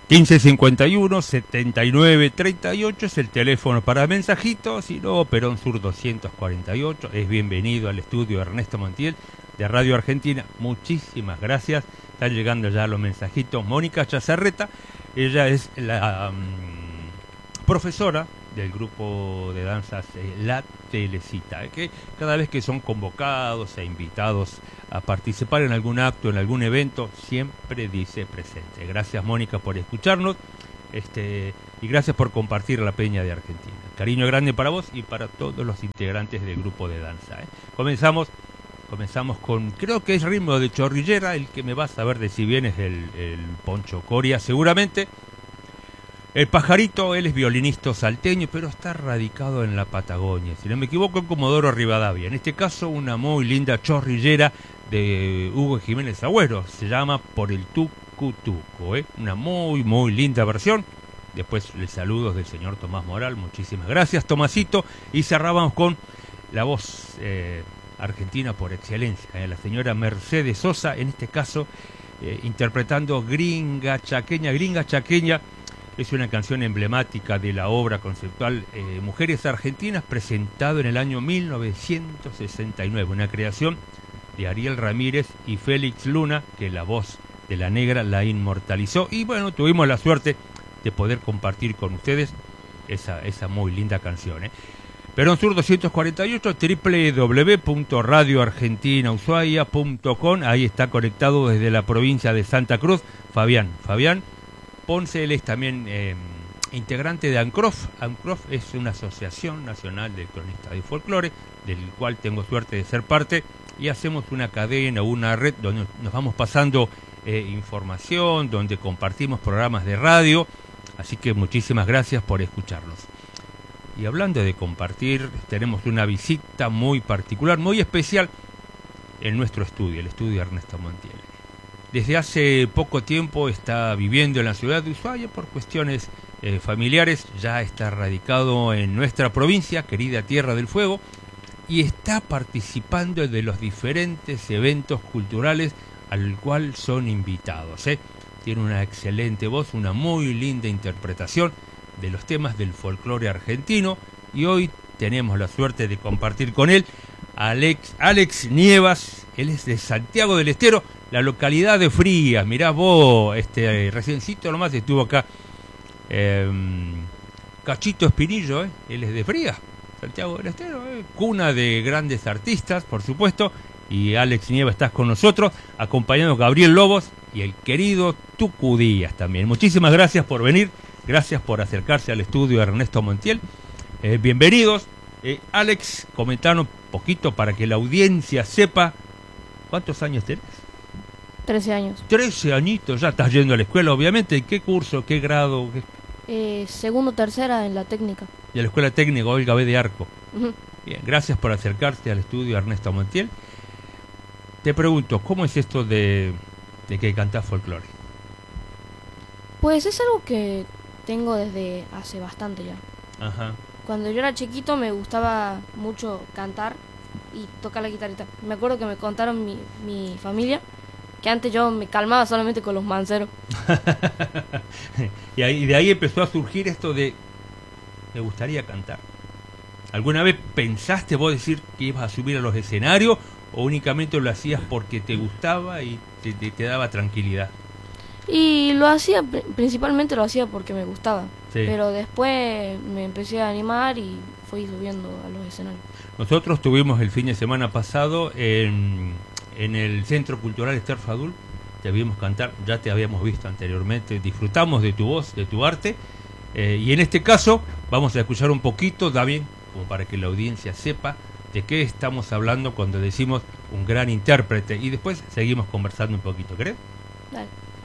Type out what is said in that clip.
1551 79 38 es el teléfono para mensajitos, si no, Perón Sur 248. Es bienvenido al estudio Ernesto Montiel de Radio Argentina. Muchísimas gracias. Están llegando ya los mensajitos. Mónica Chazarreta, ella es la profesora del grupo de danzas La Telecita, que cada vez que son convocados e invitados a participar en algún acto, en algún evento, siempre dice presente. Gracias, Mónica, por escucharnos y gracias por compartir la Peña de Argentina. Cariño grande para vos y para todos los integrantes del grupo de danza. Comenzamos con, creo que es ritmo de chorrillera. El que me va a saber decir bien es el Poncho Coria, seguramente. El Pajarito, él es violinista salteño, pero está radicado en la Patagonia. Si no me equivoco, en Comodoro Rivadavia. En este caso, una muy linda chorrillera de Hugo Jiménez Agüero. Se llama Por el Tucu Tuco. Una muy, muy linda versión. Después, les saludos del señor Tomás Moral. Muchísimas gracias, Tomasito. Y cerrábamos con la voz argentina por excelencia, la señora Mercedes Sosa, en este caso, interpretando Gringa Chaqueña. Gringa Chaqueña es una canción emblemática de la obra conceptual Mujeres Argentinas, presentado en el año 1969, una creación de Ariel Ramírez y Félix Luna, que la voz de la negra la inmortalizó. Y bueno, tuvimos la suerte de poder compartir con ustedes esa muy linda canción. Perón Sur 248, www.radioargentinaushuaia.com. Ahí está conectado desde la provincia de Santa Cruz Fabián Ponce. Él es también integrante de ANCROF. ANCROF es una asociación nacional de cronistas de folclore, del cual tengo suerte de ser parte, y hacemos una cadena, una red donde nos vamos pasando información, donde compartimos programas de radio, así que muchísimas gracias por escucharnos. Y hablando de compartir, tenemos una visita muy particular, muy especial en nuestro estudio, el estudio Ernesto Montiel. Desde hace poco tiempo está viviendo en la ciudad de Ushuaia por cuestiones familiares, ya está radicado en nuestra provincia, querida Tierra del Fuego, y está participando de los diferentes eventos culturales al cual son invitados. Tiene una excelente voz, una muy linda interpretación de los temas del folclore argentino, y hoy tenemos la suerte de compartir con él Alex Nievas. Él es de Santiago del Estero, la localidad de Frías. Mirá vos, reciencito nomás estuvo acá Cachito Espinillo, él es de Frías, Santiago del Estero, cuna de grandes artistas, por supuesto. Y Alex Nievas estás con nosotros, acompañando a Gabriel Lobos y el querido Tucu Díaz también. Muchísimas gracias por venir. Gracias por acercarse al estudio de Ernesto Montiel. Bienvenidos. Alex, comentanos un poquito para que la audiencia sepa. ¿Cuántos años tenés? 13 años. 13 añitos, ya estás yendo a la escuela, obviamente. ¿Qué curso, qué grado? Segundo, tercera en la técnica. Y a la escuela técnica Olga B. de Arco. Uh-huh. Bien, gracias por acercarte al estudio de Ernesto Montiel. Te pregunto, ¿cómo es esto de que cantás folclore? Pues es algo que tengo desde hace bastante ya. Ajá. Cuando yo era chiquito me gustaba mucho cantar y tocar la guitarrita. Me acuerdo que me contaron mi familia que antes yo me calmaba solamente con los manceros. Y de ahí empezó a surgir esto de me gustaría cantar. ¿Alguna vez pensaste vos decir que ibas a subir a los escenarios o únicamente lo hacías porque te gustaba y te daba tranquilidad? Y lo hacía, principalmente lo hacía porque me gustaba. Sí. Pero después me empecé a animar y fui subiendo a los escenarios. Nosotros tuvimos el fin de semana pasado en el Centro Cultural Esther Fadul. Te vimos cantar, ya te habíamos visto anteriormente. Disfrutamos de tu voz, de tu arte. Y en este caso vamos a escuchar un poquito, David, como para que la audiencia sepa de qué estamos hablando cuando decimos un gran intérprete. Y después seguimos conversando un poquito, ¿crees? Dale.